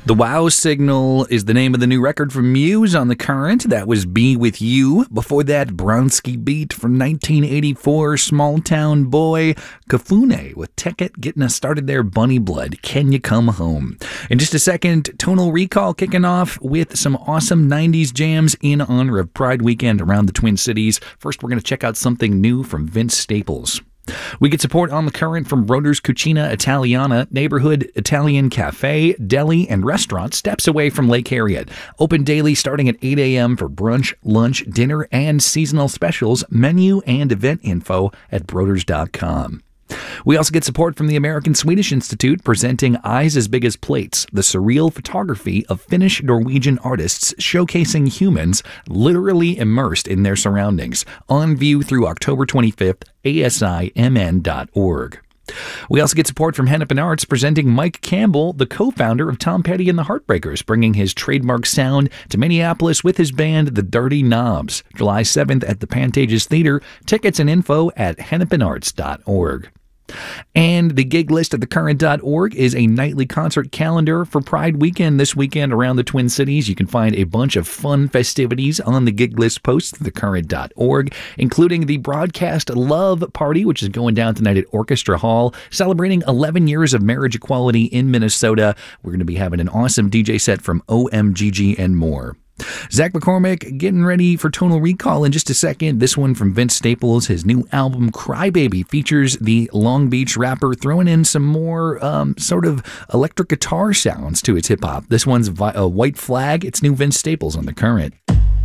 The Wow Signal is the name of the new record from Muse on The Current. That was Be With You. Before that, Bronski Beat from 1984, Small Town Boy. Kafune with Teket getting us started there, Bunny Blood, Can You Come Home? In just a second, Tonal Recall kicking off with some awesome 90s jams in honor of Pride Weekend around the Twin Cities. First, we're going to check out something new from Vince Staples. We get support on The Current from Broder's Cucina Italiana, neighborhood Italian cafe, deli, and restaurant steps away from Lake Harriet. Open daily starting at 8 a.m. for brunch, lunch, dinner, and seasonal specials. Menu and event info at broders.com. We also get support from the American Swedish Institute presenting Eyes as Big as Plates, the surreal photography of Finnish-Norwegian artists showcasing humans literally immersed in their surroundings. On view through October 25th, asimn.org. We also get support from Hennepin Arts presenting Mike Campbell, the co-founder of Tom Petty and the Heartbreakers, bringing his trademark sound to Minneapolis with his band The Dirty Knobs. July 7th at the Pantages Theater. Tickets and info at hennepinarts.org. And the gig list at thecurrent.org is a nightly concert calendar for Pride Weekend this weekend around the Twin Cities. You can find a bunch of fun festivities on the gig list post at thecurrent.org, including the Broadcast Love Party, which is going down tonight at Orchestra Hall, celebrating 11 years of marriage equality in Minnesota. We're going to be having an awesome DJ set from OMGG and more. Zach McCormick getting ready for Tonal Recall in just a second. This one from Vince Staples. His new album, Crybaby, features the Long Beach rapper throwing in some more sort of electric guitar sounds to its hip-hop. This one's White Flag. It's new Vince Staples on The Current.